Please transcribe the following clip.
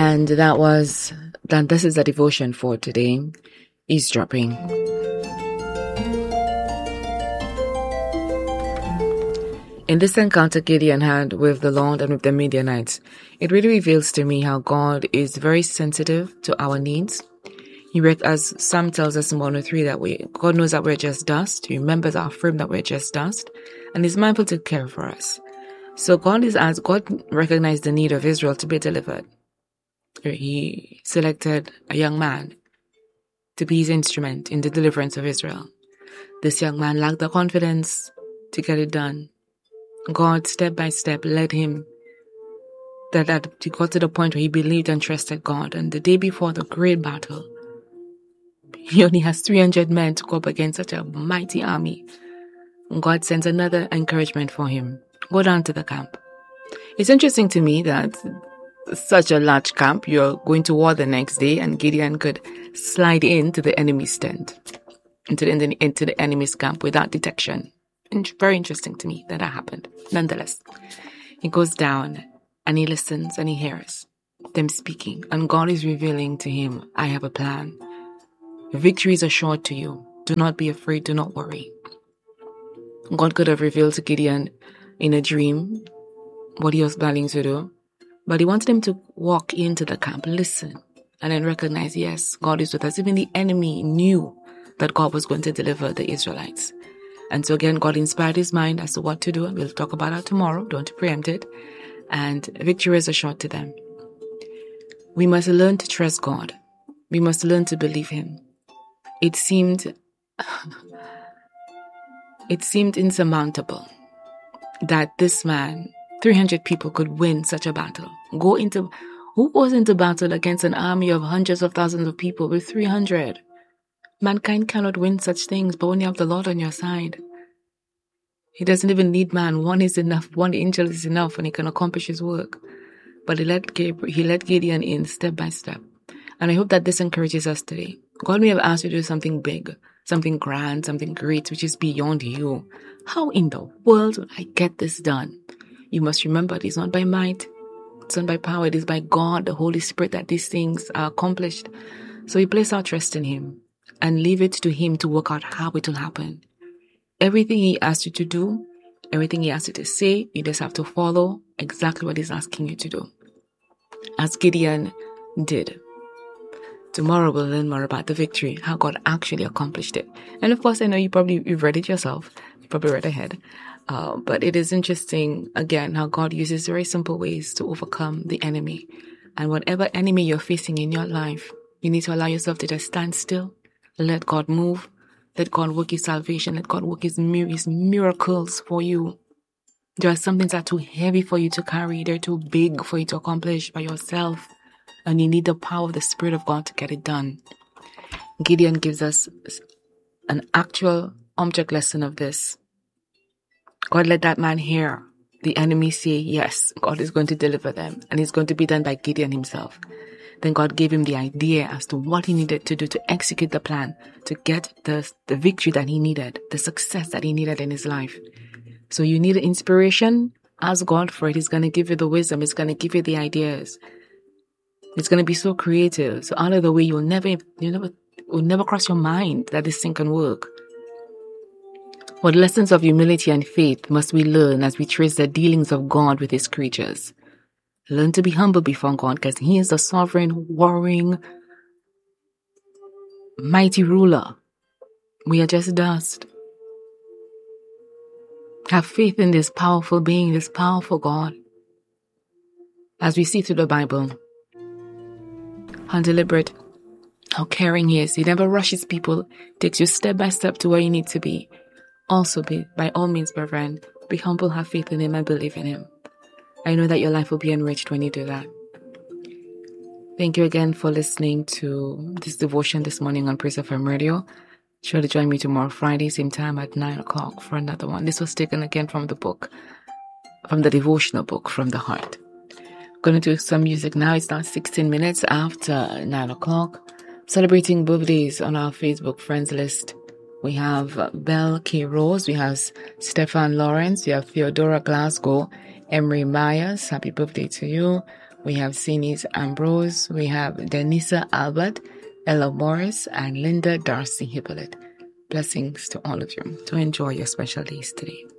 And this is the devotion for today, eavesdropping. In this encounter Gideon had with the Lord and with the Midianites, it really reveals to me how God is very sensitive to our needs. As Psalm tells us in 103 that God knows that we're just dust. He remembers our frame that we're just dust, and is mindful to care for us. So God recognized the need of Israel to be delivered. He selected a young man to be his instrument in the deliverance of Israel. This young man lacked the confidence to get it done. God, step by step, led him that he got to the point where he believed and trusted God. And the day before the great battle, he only has 300 men to go up against such a mighty army. God sends another encouragement for him. Go down to the camp. It's interesting to me that such a large camp, you're going to war the next day, and Gideon could slide into the enemy's tent, into the enemy's camp without detection. Very interesting to me that happened. Nonetheless, he goes down and he listens and he hears them speaking, and God is revealing to him, I have a plan. Victory is assured to you. Do not be afraid. Do not worry. God could have revealed to Gideon in a dream what he was planning to do, but he wanted him to walk into the camp, listen, and then recognize, yes, God is with us. Even the enemy knew that God was going to deliver the Israelites. And so again, God inspired his mind as to what to do. We'll talk about that tomorrow. Don't preempt it. And victory is assured to them. We must learn to trust God. We must learn to believe him. It seemed insurmountable that this man, 300 people, could win such a battle. Who goes into battle against an army of hundreds of thousands of people with 300? Mankind cannot win such things, but when you have the Lord on your side, he doesn't even need man. One is enough. One angel is enough, and he can accomplish his work. But he let Gideon in step by step. And I hope that this encourages us today. God may have asked you to do something big, something grand, something great, which is beyond you. How in the world would I get this done? You must remember, it is not by might, it's not by power, it is by God, the Holy Spirit, that these things are accomplished. So we place our trust in him and leave it to him to work out how it will happen. Everything he asks you to do, everything he asks you to say, you just have to follow exactly what he's asking you to do, as Gideon did. Tomorrow we'll learn more about the victory, how God actually accomplished it. And of course, I know you've read it yourself. You probably read ahead. But it is interesting, again, how God uses very simple ways to overcome the enemy. And whatever enemy you're facing in your life, you need to allow yourself to just stand still, let God move, let God work his salvation, let God work his miracles for you. There are some things that are too heavy for you to carry. They're too big for you to accomplish by yourself. And you need the power of the Spirit of God to get it done. Gideon gives us an actual object lesson of this. God let that man hear the enemy say, yes, God is going to deliver them. And it's going to be done by Gideon himself. Then God gave him the idea as to what he needed to do to execute the plan, to get the victory that he needed, the success that he needed in his life. So you need inspiration. Ask God for it. He's going to give you the wisdom. He's going to give you the ideas. It's going to be so creative. So out of the way, you'll never cross your mind that this thing can work. What lessons of humility and faith must we learn as we trace the dealings of God with his creatures? Learn to be humble before God, because he is the sovereign, warring, mighty ruler. We are just dust. Have faith in this powerful being, this powerful God. As we see through the Bible, how deliberate, how caring he is. He never rushes people, takes you step by step to where you need to be. Also, by all means, brethren, be humble, have faith in him, and believe in him. I know that your life will be enriched when you do that. Thank you again for listening to this devotion this morning on Praise FM Radio. Sure to join me tomorrow, Friday, same time at 9 o'clock for another one. This was taken again from the devotional book, From the Heart. I'm going to do some music now. It's now 16 minutes after 9 o'clock. Celebrating birthdays on our Facebook friends list. We have Belle K. Rose. We have Stefan Lawrence. We have Theodora Glasgow. Emery Myers. Happy birthday to you. We have Sinis Ambrose. We have Denisa Albert, Ella Morris, and Linda Darcy Hippolyte. Blessings to all of you. To enjoy your special days today.